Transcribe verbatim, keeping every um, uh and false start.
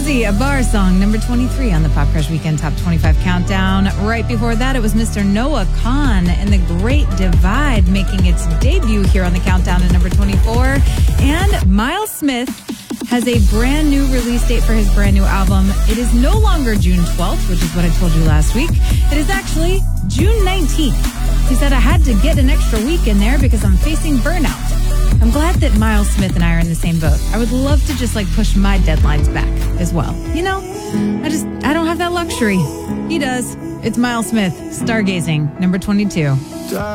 Rosie, a bar song, number twenty-three on the Pop Crush Weekend Top twenty-five Countdown. Right before that, it was Mister Noah Kahan and The Great Divide making its debut here on the countdown at number twenty-four. And Miles Smith has a brand new release date for his brand new album. It is no longer June twelfth, which is what I told you last week. It is actually June nineteenth. He said, I had to get an extra week in there because I'm facing burnout. I'm glad that Miles Smith and I are in the same boat. I would love to just like push my deadlines back as well. You know, I just, I don't have that luxury. He does. It's Miles Smith, Stargazing, number twenty-two.